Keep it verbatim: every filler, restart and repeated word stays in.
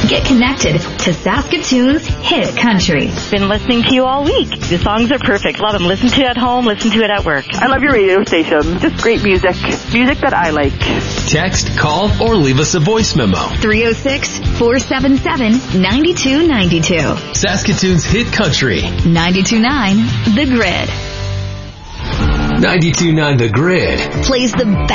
Get connected to Saskatoon's hit country. Been listening to you all week. The songs are perfect. Love them. Listen to it at home. Listen to it at work. I love your radio station. Just great music. Music that I like. Text, call, or leave us a voice memo. three oh six, four seven seven, nine two nine two. Saskatoon's hit country. ninety-two point nine The Grid. ninety-two point nine The Grid Plays the best